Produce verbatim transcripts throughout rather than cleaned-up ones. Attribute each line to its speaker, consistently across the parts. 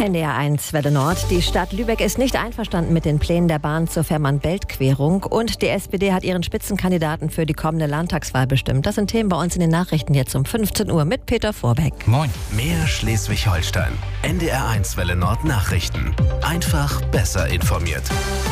Speaker 1: N D R eins Welle Nord. Die Stadt Lübeck ist nicht einverstanden mit den Plänen der Bahn zur Fehmarn-Belt-Querung und die S P D hat ihren Spitzenkandidaten für die kommende Landtagswahl bestimmt. Das sind Themen bei uns in den Nachrichten jetzt um fünfzehn Uhr mit Peter Vorbeck.
Speaker 2: Moin. Mehr Schleswig-Holstein. N D R eins Welle Nord Nachrichten. Einfach besser informiert.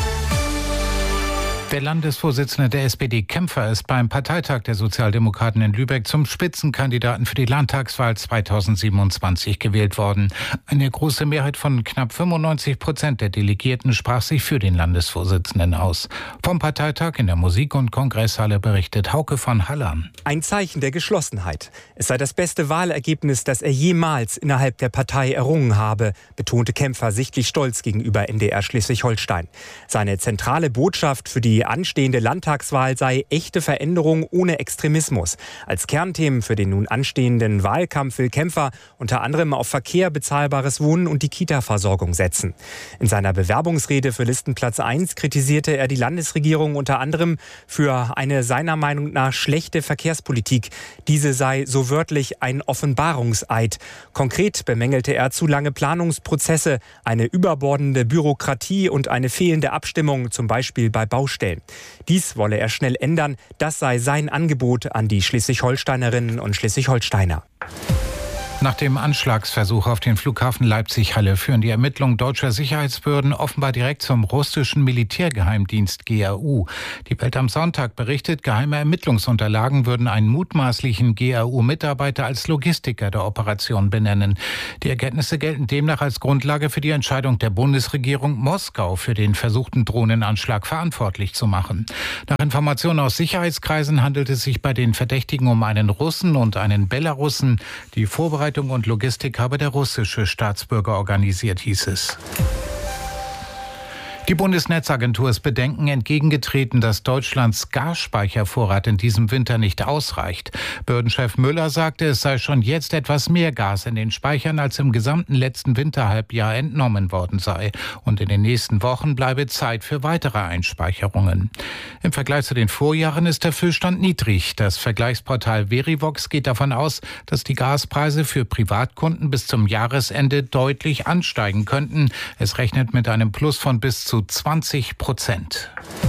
Speaker 3: Der Landesvorsitzende der S P D Kämpfer ist beim Parteitag der Sozialdemokraten in Lübeck zum Spitzenkandidaten für die Landtagswahl zweitausendsiebenundzwanzig gewählt worden. Eine große Mehrheit von knapp fünfundneunzig Prozent der Delegierten sprach sich für den Landesvorsitzenden aus. Vom Parteitag in der Musik- und Kongresshalle berichtet Hauke von Hallern.
Speaker 4: Ein Zeichen der Geschlossenheit. Es sei das beste Wahlergebnis, das er jemals innerhalb der Partei errungen habe, betonte Kämpfer sichtlich stolz gegenüber N D R Schleswig-Holstein. Seine zentrale Botschaft für die anstehende Landtagswahl sei echte Veränderung ohne Extremismus. Als Kernthemen für den nun anstehenden Wahlkampf will Kämpfer unter anderem auf Verkehr, bezahlbares Wohnen und die Kita-Versorgung setzen. In seiner Bewerbungsrede für Listenplatz eins kritisierte er die Landesregierung unter anderem für eine seiner Meinung nach schlechte Verkehrspolitik. Diese sei so wörtlich ein Offenbarungseid. Konkret bemängelte er zu lange Planungsprozesse, eine überbordende Bürokratie und eine fehlende Abstimmung, zum Beispiel bei Baustellen. Dies wolle er schnell ändern. Das sei sein Angebot an die Schleswig-Holsteinerinnen und Schleswig-Holsteiner.
Speaker 3: Nach dem Anschlagsversuch auf den Flughafen Leipzig-Halle führen die Ermittlungen deutscher Sicherheitsbehörden offenbar direkt zum russischen Militärgeheimdienst G R U. Die Welt am Sonntag berichtet, geheime Ermittlungsunterlagen würden einen mutmaßlichen G R U-Mitarbeiter als Logistiker der Operation benennen. Die Ergebnisse gelten demnach als Grundlage für die Entscheidung der Bundesregierung, Moskau für den versuchten Drohnenanschlag verantwortlich zu machen. Nach Informationen aus Sicherheitskreisen handelt es sich bei den Verdächtigen um einen Russen und einen Belarussen. Die Vorbereitung und Logistik habe der russische Staatsbürger organisiert, hieß es. Die Bundesnetzagentur ist Bedenken entgegengetreten, dass Deutschlands Gasspeichervorrat in diesem Winter nicht ausreicht. Behördenchef Müller sagte, es sei schon jetzt etwas mehr Gas in den Speichern, als im gesamten letzten Winterhalbjahr entnommen worden sei. Und in den nächsten Wochen bleibe Zeit für weitere Einspeicherungen. Im Vergleich zu den Vorjahren ist der Füllstand niedrig. Das Vergleichsportal Verivox geht davon aus, dass die Gaspreise für Privatkunden bis zum Jahresende deutlich ansteigen könnten. Es rechnet mit einem Plus von bis zu zu zwanzig Prozent.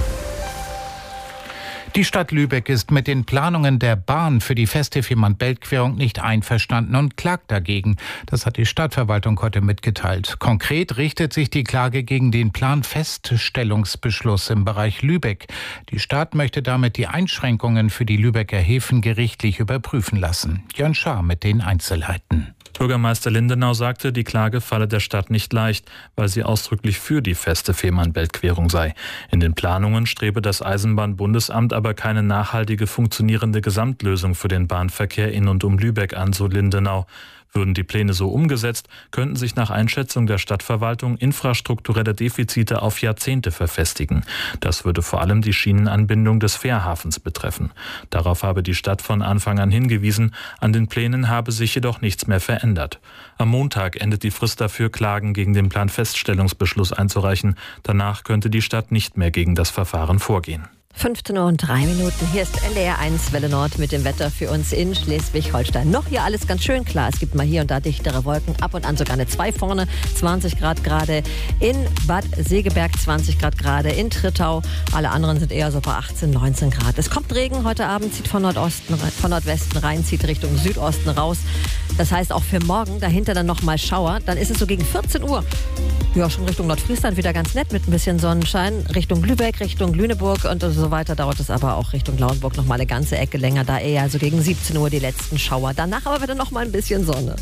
Speaker 3: Die Stadt Lübeck ist mit den Planungen der Bahn für die feste Fehmarn-Belt-Querung nicht einverstanden und klagt dagegen. Das hat die Stadtverwaltung heute mitgeteilt. Konkret richtet sich die Klage gegen den Planfeststellungsbeschluss im Bereich Lübeck. Die Stadt möchte damit die Einschränkungen für die Lübecker Häfen gerichtlich überprüfen lassen. Jörn Schaar mit den Einzelheiten.
Speaker 5: Bürgermeister Lindenau sagte, die Klage falle der Stadt nicht leicht, weil sie ausdrücklich für die feste Fehmarn-Belt-Querung sei. In den Planungen strebe das Eisenbahnbundesamt aber keine nachhaltige, funktionierende Gesamtlösung für den Bahnverkehr in und um Lübeck an, so Lindenau. Würden die Pläne so umgesetzt, könnten sich nach Einschätzung der Stadtverwaltung infrastrukturelle Defizite auf Jahrzehnte verfestigen. Das würde vor allem die Schienenanbindung des Fährhafens betreffen. Darauf habe die Stadt von Anfang an hingewiesen, an den Plänen habe sich jedoch nichts mehr verändert. Am Montag endet die Frist dafür, Klagen gegen den Planfeststellungsbeschluss einzureichen. Danach könnte die Stadt nicht mehr gegen das Verfahren vorgehen.
Speaker 1: fünfzehn Uhr und drei Minuten. Hier ist N D R eins Welle Nord mit dem Wetter für uns in Schleswig-Holstein. Noch hier alles ganz schön klar. Es gibt mal hier und da dichtere Wolken. Ab und an sogar eine zwei vorne. zwanzig Grad gerade in Bad Segeberg, zwanzig Grad gerade in Trittau. Alle anderen sind eher so bei achtzehn, neunzehn Grad. Es kommt Regen. Heute Abend zieht von Nordosten, von Nordwesten rein, zieht Richtung Südosten raus. Das heißt auch für morgen dahinter dann nochmal Schauer. Dann ist es so gegen vierzehn Uhr. Ja, schon Richtung Nordfriesland wieder ganz nett mit ein bisschen Sonnenschein. Richtung Lübeck, Richtung Lüneburg und so weiter dauert es aber auch Richtung Lauenburg noch mal eine ganze Ecke länger. Da eher so gegen siebzehn Uhr die letzten Schauer. Danach aber wieder noch mal ein bisschen Sonne.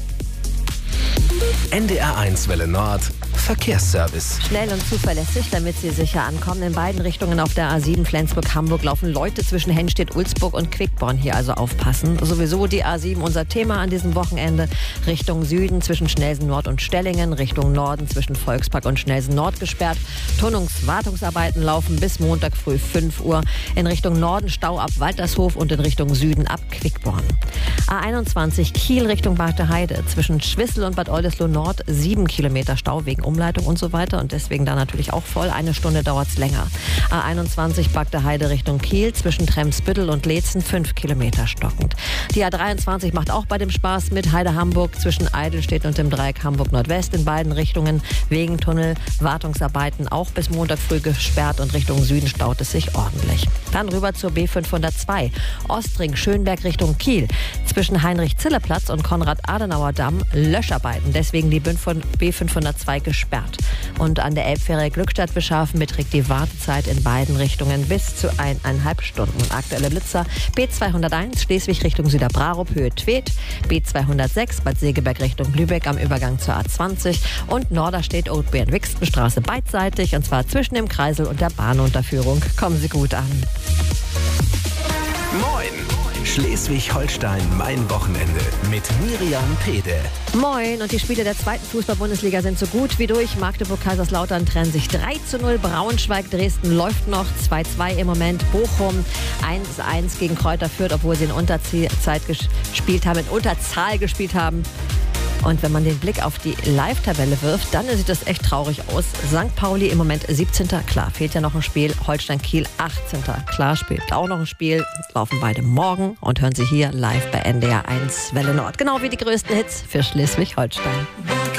Speaker 2: N D R eins Welle Nord Verkehrsservice.
Speaker 1: Schnell und zuverlässig, damit Sie sicher ankommen. In beiden Richtungen auf der A sieben Flensburg-Hamburg laufen Leute zwischen Hennstedt-Ulzburg und Quickborn. Hier also aufpassen. Sowieso die A sieben unser Thema an diesem Wochenende. Richtung Süden zwischen Schnelsen Nord und Stellingen. Richtung Norden zwischen Volkspark und Schnelsen Nord gesperrt. Tunnungswartungsarbeiten laufen bis Montag früh fünf Uhr. In Richtung Norden Stau ab Waltershof und in Richtung Süden ab Quickborn. A einundzwanzig Kiel Richtung Bad Heide. Zwischen Schwissel und Bad Oldesloe Nord sieben Kilometer Stau wegen Umleitung und so weiter. Und deswegen da natürlich auch voll. Eine Stunde dauert es länger. A einundzwanzig Bagde Heide Richtung Kiel zwischen Tremsbüttel und Leetzen fünf Kilometer stockend. Die A dreiundzwanzig macht auch bei dem Spaß mit. Heide Hamburg zwischen Eidelstedt und dem Dreieck Hamburg Nordwest in beiden Richtungen wegen Tunnel. Wartungsarbeiten auch bis Montag früh gesperrt und Richtung Süden staut es sich ordentlich. Dann rüber zur B fünfhundertzwei. Ostring, Schönberg Richtung Kiel. Zwischen Heinrich-Zille-Platz und Konrad-Adenauer-Damm Löscharbeiten. Deswegen die B fünfhundertzwei gesperrt. Und an der Elbfähre Glückstadt-Beschafen beträgt die Wartezeit in beiden Richtungen bis zu eineinhalb Stunden. Aktuelle Blitzer B zweihunderteins Schleswig Richtung Süderbrarup, Höhe Tweed. B zweihundertsechs Bad Segeberg Richtung Lübeck am Übergang zur A zwanzig. Und Norderstedt Old-Beeren-Wixtenstraße beidseitig. Und zwar zwischen dem Kreisel und der Bahnunterführung. Kommen Sie gut an.
Speaker 2: Moin! Schleswig-Holstein, mein Wochenende mit Miriam Pede.
Speaker 1: Moin, und die Spiele der zweiten Fußball-Bundesliga sind so gut wie durch. Magdeburg-Kaiserslautern trennen sich drei zu null. Braunschweig-Dresden läuft noch zwei zu zwei im Moment. Bochum eins zu eins gegen Kräuter Fürth, obwohl sie in Unterzeit gespielt haben, in Unterzahl gespielt haben. Und wenn man den Blick auf die Live-Tabelle wirft, dann sieht das echt traurig aus. Sankt Pauli im Moment siebzehnter Klar, fehlt ja noch ein Spiel. Holstein-Kiel achtzehnter Klar, spielt auch noch ein Spiel. Laufen beide morgen und hören Sie hier live bei N D R eins Welle Nord. Genau wie die größten Hits für Schleswig-Holstein.